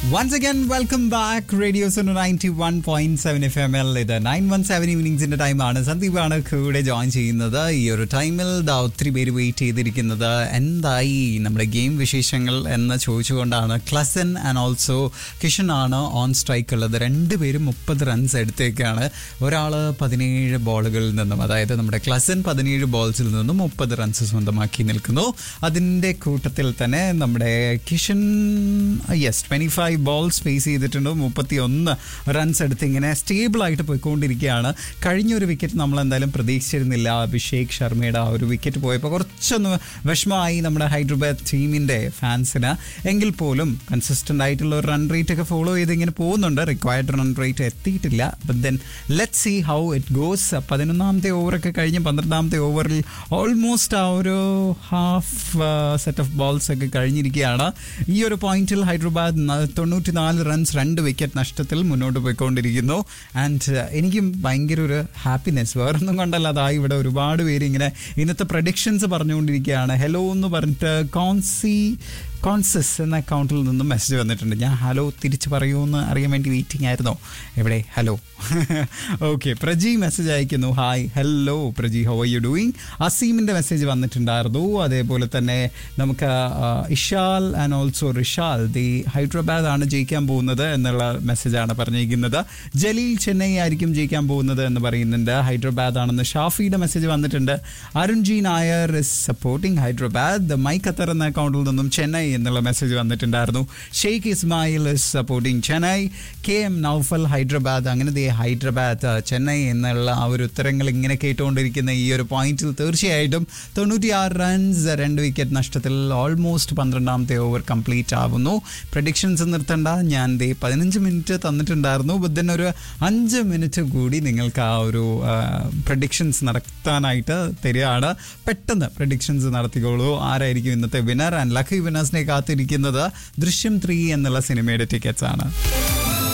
Once again, welcome back. Radio Sonu 91.7 FM ൽ ഇത് 917 ഈവനിങ്സിന്റെ ടൈമാണ്. സന്ദീപാണ് കൂടെ ജോയിൻ ചെയ്യുന്നത്. ഈ ഒരു ടൈമിൽ ഒത്തിരി പേര് വെയിറ്റ് ചെയ്തിരിക്കുന്നത് എന്തായി നമ്മുടെ ഗെയിം വിശേഷങ്ങൾ എന്ന് ചോദിച്ചുകൊണ്ടാണ്. ക്ലസൻ ആൻഡ് ഓൾസോ കിഷൻ ആണ് ഓൺ സ്ട്രൈക്ക് ഉള്ളത്. രണ്ടുപേരും 30 റൺസ് എടുത്തേക്കാണ്. ഒരാൾ 17 ബോളുകളിൽ നിന്നും, അതായത് നമ്മുടെ ക്ലസൻ 17 ബോൾസിൽ നിന്നും 30 റൺസ് സ്വന്തമാക്കി നിൽക്കുന്നു. അതിൻ്റെ കൂട്ടത്തിൽ തന്നെ നമ്മുടെ കിഷൻ 25 ബോൾസ് ഫേസ് ചെയ്തിട്ടുണ്ട്. 31 റൺസ് എടുത്ത് ഇങ്ങനെ സ്റ്റേബിളായിട്ട് പോയിക്കൊണ്ടിരിക്കുകയാണ്. കഴിഞ്ഞൊരു വിക്കറ്റ് നമ്മൾ എന്തായാലും പ്രതീക്ഷിച്ചിരുന്നില്ല. അഭിഷേക് ശർമ്മയുടെ ആ ഒരു വിക്കറ്റ് പോയപ്പോൾ കുറച്ചൊന്ന് വിഷമമായി നമ്മുടെ ഹൈദരാബാദ് ടീമിൻ്റെ ഫാൻസിന്. എങ്കിൽ പോലും കൺസിസ്റ്റൻ്റ് ആയിട്ടുള്ള ഒരു റൺ റേറ്റ് ഒക്കെ ഫോളോ ചെയ്ത് ഇങ്ങനെ പോകുന്നുണ്ട്. റിക്വയർഡ് റൺ റേറ്റ് എത്തിയിട്ടില്ല. But then let see how it goes. 11ാമത്തെ ഓവറൊക്കെ കഴിഞ്ഞ് 12ാമത്തെ ഓവറിൽ ഓൾമോസ്റ്റ് ആ ഒരു ഹാഫ് സെറ്റ് ഓഫ് ബോൾസ് ഒക്കെ കഴിഞ്ഞിരിക്കുകയാണ്. ഈ ഒരു പോയിന്റിൽ ഹൈദരാബാദ് 94 റൺസ് 2 വിക്കറ്റ് നഷ്ടത്തിൽ മുന്നോട്ട് പോയിക്കൊണ്ടിരിക്കുന്നു. ആൻഡ് എനിക്കും ഭയങ്കര ഒരു ഹാപ്പിനെസ്, വേറൊന്നും കൊണ്ടല്ല. അതായി ഇവിടെ ഒരുപാട് പേര് ഇങ്ങനെ ഇന്നത്തെ പ്രഡിക്ഷൻസ് പറഞ്ഞുകൊണ്ടിരിക്കുകയാണ്. ഹലോ എന്ന് പറഞ്ഞിട്ട് കോൺസസ് എന്ന അക്കൗണ്ടിൽ നിന്നും മെസ്സേജ് വന്നിട്ടുണ്ട്. ഞാൻ ഹലോ തിരിച്ച് പറയുമെന്ന് അറിയാൻ വേണ്ടി വെയിറ്റിംഗ് ആയിരുന്നോ? എവിടെ ഹലോ? ഓക്കെ, പ്രജി മെസ്സേജ് അയക്കുന്നു. Hi, hello Praji, how are you doing? അസീമിൻ്റെ message വന്നിട്ടുണ്ടായിരുന്നു. അതേപോലെ തന്നെ നമുക്ക് ഇഷാൽ and also Rishal the Hyderabad ആണ് ജയിക്കാൻ പോകുന്നത് എന്നുള്ള മെസ്സേജാണ് പറഞ്ഞിരിക്കുന്നത്. ജലീൽ ചെന്നൈ ആയിരിക്കും ജയിക്കാൻ പോകുന്നത് എന്ന് പറയുന്നുണ്ട്. ഹൈദരാബാദ് ആണെന്ന് ഷാഫിയുടെ മെസ്സേജ് വന്നിട്ടുണ്ട്. അരുൺജി Nair is supporting Hyderabad. My Qatar എന്ന അക്കൗണ്ടിൽ നിന്നും ചെന്നൈ എന്നുള്ള മെസ്സേജ് വന്നിട്ടുണ്ടായിരുന്നു. Sheikh Ismail is supporting Chennai. KM Naufal Hyderabad. അങ്ങനെ ഹൈദരാബാദ് ചെന്നൈ എന്നുള്ള ആ ഒരു ഉത്തരങ്ങൾ ഇങ്ങനെ കേട്ടുകൊണ്ടിരിക്കുന്ന ഈ ഒരു പോയിന്റിൽ തീർച്ചയായിട്ടും 96 റൺസ് 2 വിക്കറ്റ് നഷ്ടത്തിൽ ഓൾമോസ്റ്റ് 12ാമത്തെ ഓവർ കംപ്ലീറ്റ് ആവുന്നു. പ്രഡിക്ഷൻസ് നിർത്തണ്ട, ഞാൻ 15 മിനിറ്റ് തന്നിട്ടുണ്ടായിരുന്നു. ബട്ട് ദെൻ ഒരു 5 മിനിറ്റ് കൂടി നിങ്ങൾക്ക് ആ ഒരു പ്രഡിക്ഷൻസ് നടത്താനായിട്ട് തരികയാണ്. പെട്ടെന്ന് പ്രഡിക്ഷൻസ് നടത്തിക്കോളൂ. ആരായിരിക്കും ഇന്നത്തെ വിന്നർ? ആൻഡ് ലക്കി വിന്നേഴ്സിനെ കാത്തിരിക്കുന്നത് ദൃശ്യം 3 എന്നുള്ള സിനിമയുടെ ടിക്കറ്റ്സ് ആണ്.